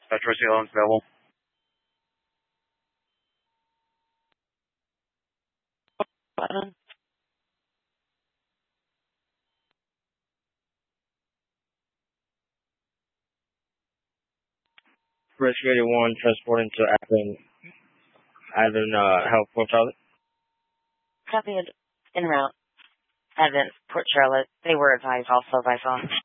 Tracy Owens available. Button. Rescue 81 transporting to Advent Health Port Charlotte. Copy it en route. Advent, Port Charlotte. They were advised also by phone.